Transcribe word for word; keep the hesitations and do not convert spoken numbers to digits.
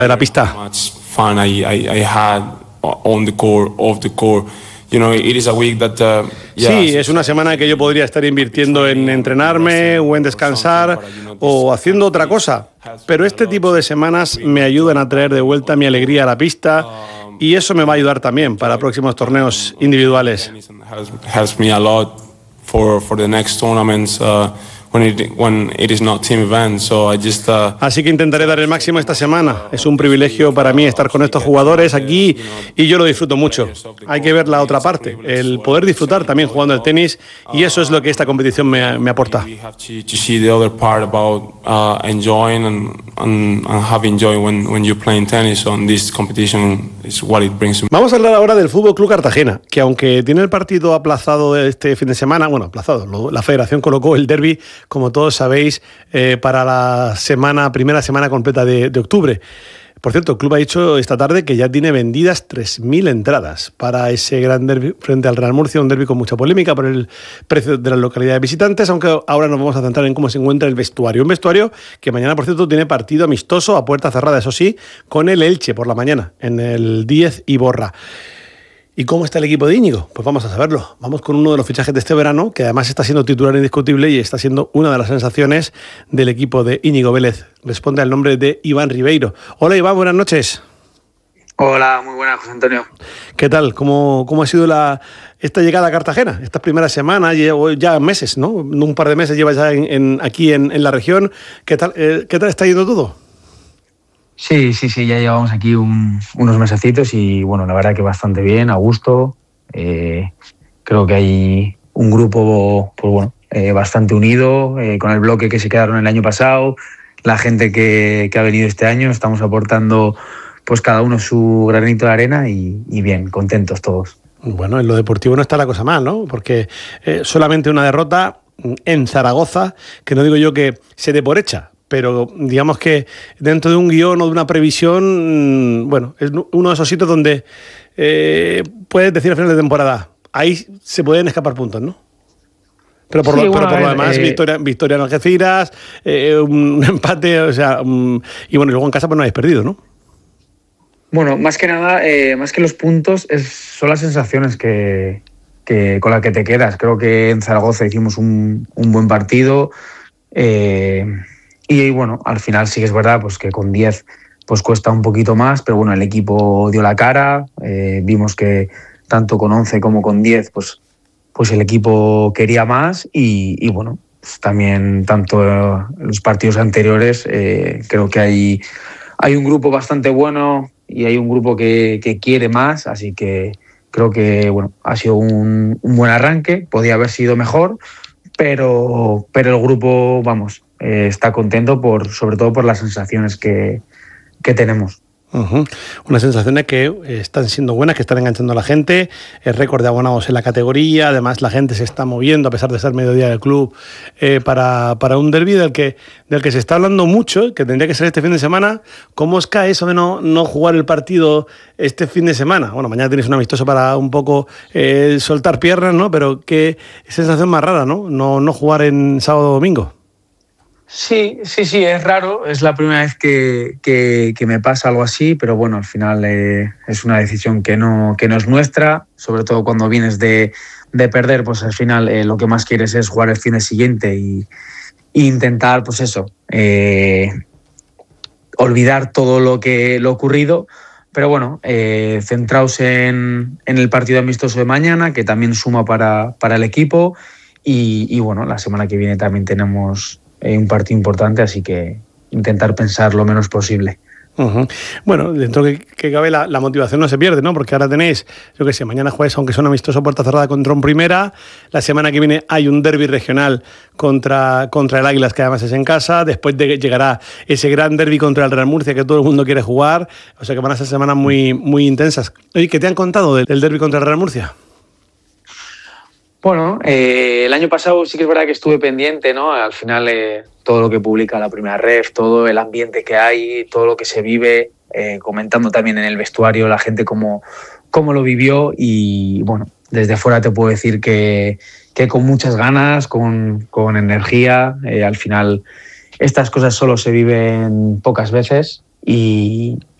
de la pista. Sí, es una semana que yo podría estar invirtiendo en entrenarme o en descansar o haciendo otra cosa, pero este tipo de semanas me ayudan a traer de vuelta mi alegría a la pista y eso me va a ayudar también para próximos torneos individuales. When it, when it is not team event, so I just, uh, Así que intentaré dar el máximo esta semana. Es un privilegio para mí estar con estos jugadores aquí y yo lo disfruto mucho. Hay que ver la otra parte, el poder disfrutar también jugando al tenis, y eso es lo que esta competición me, me aporta. Vamos a hablar ahora del Fútbol Club Cartagena, que aunque tiene el partido aplazado este fin de semana, bueno, aplazado, la Federación colocó el derbi, como todos sabéis, eh, para la semana, primera semana completa de, de octubre. Por cierto, el club ha dicho esta tarde que ya tiene vendidas tres mil entradas para ese gran derbi frente al Real Murcia, un derbi con mucha polémica por el precio de las localidades visitantes, aunque ahora nos vamos a centrar en cómo se encuentra el vestuario. Un vestuario que mañana, por cierto, tiene partido amistoso a puerta cerrada, eso sí, con el Elche por la mañana, en el Díez Iborra. ¿Y cómo está el equipo de Íñigo? Pues vamos a saberlo. Vamos con uno de los fichajes de este verano, que además está siendo titular indiscutible y está siendo una de las sensaciones del equipo de Íñigo Vélez. Responde al nombre de Iván Ribeiro. Hola Iván, buenas noches. Hola, muy buenas, José Antonio. ¿Qué tal? ¿Cómo, cómo ha sido la, esta llegada a Cartagena? Estas primeras semanas, ya meses, ¿no? Un par de meses llevas ya en, en, aquí en, en la región. ¿Qué tal, eh, ¿Qué tal está yendo todo? Sí, sí, sí, ya llevamos aquí un, unos mesecitos y bueno, la verdad que bastante bien, a gusto. Eh, creo que hay un grupo pues bueno, eh, bastante unido, eh, con el bloque que se quedaron el año pasado, la gente que, que ha venido este año, estamos aportando pues cada uno su granito de arena y, y bien, contentos todos. Bueno, en lo deportivo no está la cosa mal, ¿no? Porque eh, solamente una derrota en Zaragoza, que no digo yo que se dé por hecha, pero digamos que dentro de un guión o de una previsión, bueno, es uno de esos sitios donde eh, puedes decir al final de temporada, ahí se pueden escapar puntos, ¿no? Pero por, sí, lo, bueno, pero por ver, lo demás, eh... victoria, victoria en Algeciras, eh, un empate, o sea, um, y bueno, y luego en casa pues no habéis perdido, ¿no? Bueno, más que nada, eh, más que los puntos, es, son las sensaciones que, que con las que te quedas. Creo que en Zaragoza hicimos un, un buen partido, eh, y bueno, al final sí que es verdad pues que con diez pues cuesta un poquito más, pero bueno, el equipo dio la cara, eh, vimos que tanto con once como con diez pues, pues el equipo quería más y, y bueno, pues también tanto en los partidos anteriores eh, creo que hay, hay un grupo bastante bueno y hay un grupo que, que quiere más, así que creo que bueno, ha sido un, un buen arranque, podía haber sido mejor, pero, pero el grupo, vamos, eh, está contento por, sobre todo por las sensaciones que, que tenemos. Uh-huh. Unas sensaciones que están siendo buenas, que están enganchando a la gente, el récord de abonados en la categoría, además la gente se está moviendo a pesar de ser mediodía del club eh, para, para un derbi del que, del que se está hablando mucho, que tendría que ser este fin de semana. ¿Cómo os cae eso de no, no jugar el partido este fin de semana? Bueno, mañana tenéis un amistoso para un poco eh, soltar piernas, ¿no? Pero qué sensación más rara, ¿no? No, no jugar en sábado o domingo. Sí, sí, sí, es raro. Es la primera vez que, que, que me pasa algo así, pero bueno, al final eh, es una decisión que no, que no es nuestra, sobre todo cuando vienes de, de perder, pues al final eh, lo que más quieres es jugar el fin de siguiente y, y intentar, pues eso, eh, olvidar todo lo que lo ocurrido, pero bueno, eh, centraos en, en el partido amistoso de mañana, que también suma para, para el equipo, y, y bueno, la semana que viene también tenemos un partido importante, así que intentar pensar lo menos posible. Uh-huh. Bueno, dentro que, que cabe la, la motivación no se pierde, ¿no? Porque ahora tenéis, yo qué sé, mañana juegues, aunque son amistosos, puerta cerrada contra un Primera, la semana que viene hay un derbi regional contra, contra el Águilas, que además es en casa, después de, llegará ese gran derbi contra el Real Murcia que todo el mundo quiere jugar, o sea que van a ser semanas muy, muy intensas. Oye, ¿qué te han contado del, del derbi contra el Real Murcia? Bueno, eh, el año pasado sí que es verdad que estuve pendiente, ¿no? Al final eh, todo lo que publica la Primera Ref, todo el ambiente que hay, todo lo que se vive, eh, comentando también en el vestuario la gente cómo, cómo lo vivió y bueno, desde fuera te puedo decir que, que con muchas ganas, con, con energía, eh, al final estas cosas solo se viven pocas veces y,